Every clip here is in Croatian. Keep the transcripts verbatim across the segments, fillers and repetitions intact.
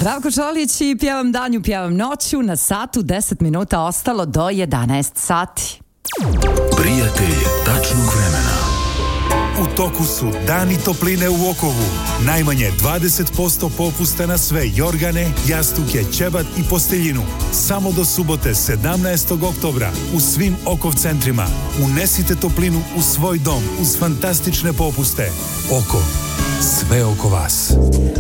Zdravko Čolić i Pjevam danju, pjevam noću. Na satu deset minuta ostalo do jedanaest sati. Prijatelj tačnog vremena. U toku su Dani topline u Okovu. Najmanje dvadeset posto popusta na sve jorgane, jastuke, ćebat i posteljinu. Samo do subote sedamnaestog oktobra u svim Okov centrima. Unesite toplinu u svoj dom uz fantastične popuste. Okov. Sve oko vas.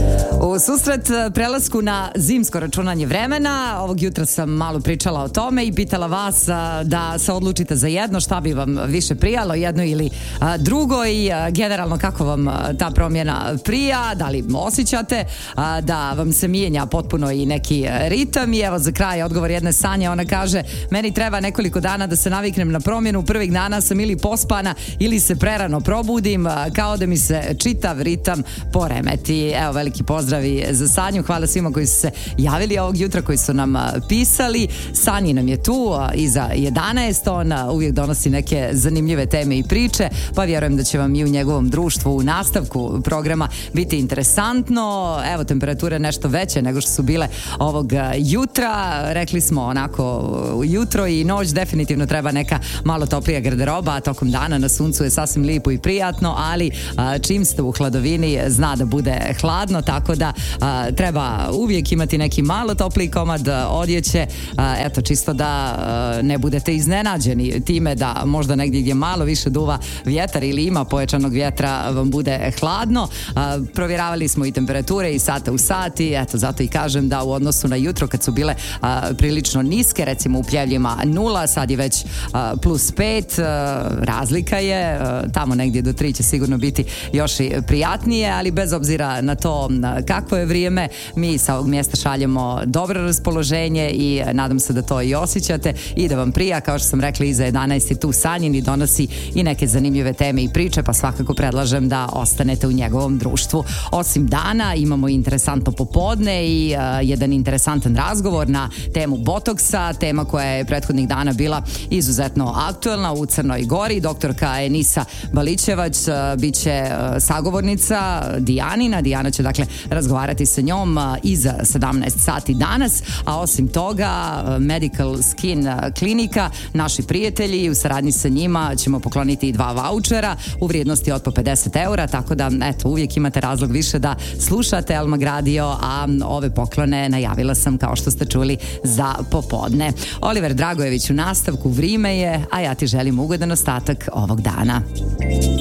U susret prelasku na zimsko računanje vremena, ovog jutra sam malo pričala o tome i pitala vas da se odlučite za jedno, šta bi vam više prijalo, jedno ili drugo, i generalno kako vam ta promjena prija, da li osjećate da vam se mijenja potpuno i neki ritam. I evo za kraj odgovor jedne Sanje, ona kaže: meni treba nekoliko dana da se naviknem na promjenu, prvih dana sam ili pospana ili se prerano probudim, kao da mi se čitav ritam poremeti. Evo, veliki pozdravi za Sanju, hvala svima koji su se javili ovog jutra, koji su nam pisali. Sanji nam je tu iza jedanaest, on uvijek donosi neke zanimljive teme i priče, pa vjerujem da će vam i u njegovom društvu u nastavku programa biti interesantno. Evo, temperature nešto veće nego što su bile ovog jutra, rekli smo onako jutro i noć definitivno treba neka malo toplija garderoba, a tokom dana na suncu je sasvim lijepo i prijatno, ali a, čim ste u hladovini zna da bude hladno, tako da a, treba uvijek imati neki malo topliji komad odjeće, a, eto, čisto da a, ne budete iznenađeni time da možda negdje gdje malo više duva vjetar ili ima pojačanog vjetra vam bude hladno. A, provjeravali smo i temperature i sata u sati, eto, zato i kažem da u odnosu na jutro kad su bile a, prilično niske, recimo u Pljevljima nula, sad je već a, plus pet, a, razlika je, a, tamo negdje do tri će sigurno biti još i prijatnije, ali bez obzira na to kakvo je vrijeme, mi sa ovog mjesta šaljemo dobro raspoloženje i nadam se da to i osjećate i da vam prija. Kao što sam rekla, iza jedanaest je tu Sanjin i donosi i neke zanimljive teme i priče, pa svakako predlažem da ostanete u njegovom društvu. Osim dana imamo interesantno popodne i uh, jedan interesantan razgovor na temu botoksa, tema koja je prethodnih dana bila izuzetno aktuelna u Crnoj Gori. Doktorka Enisa Balićevac uh, bit će uh, sagovornica Dijanina. Dijana će dakle razgovarati sa njom uh, iza sedamnaest sati danas, a osim toga uh, Medical Skin klinika, naši prijatelji, u saradnji sa njima ćemo pokloniti i dva vaučera u vrijednosti od po pedeset eura, tako da eto, uvijek imate razlog više da slušate Elmag Radio, a ove poklone najavila sam, kao što ste čuli, za popodne. Oliver Dragojević u nastavku, vrime je, a ja ti želim ugodan ostatak ovog dana.